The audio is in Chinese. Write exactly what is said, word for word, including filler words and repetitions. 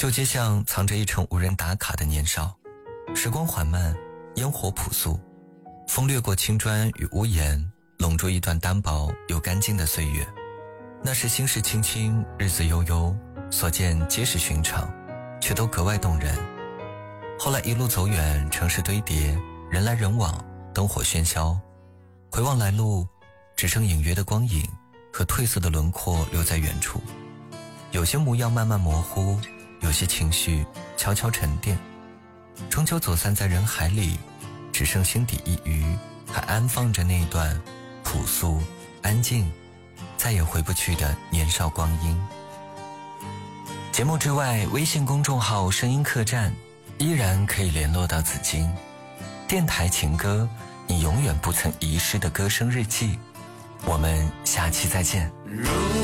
旧街巷藏着一程无人打卡的年少，时光缓慢，烟火朴素，风掠过青砖与屋檐，笼住一段单薄又干净的岁月。那时心事轻轻，日子悠悠，所见皆是寻常，却都格外动人。后来一路走远，城市堆叠，人来人往，灯火喧嚣，回望来路，只剩隐约的光影和褪色的轮廓留在远处。有些模样慢慢模糊，有些情绪悄悄沉淀，终究走散在人海里，只剩心底一隅还安放着那段朴素安静再也回不去的年少光阴。节目之外，微信公众号声音客栈依然可以联络到紫金。电台情歌，你永远不曾遗失的歌声日记。我们下期再见。 如